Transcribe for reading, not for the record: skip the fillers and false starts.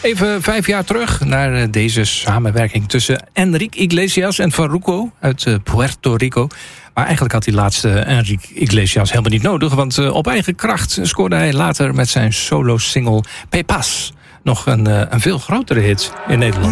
Even 5 jaar terug naar deze samenwerking tussen Enrique Iglesias en Farruko uit Puerto Rico. Maar eigenlijk had die laatste Enrique Iglesias helemaal niet nodig, want op eigen kracht scoorde hij later met zijn solo-single Pepas nog een veel grotere hit in Nederland.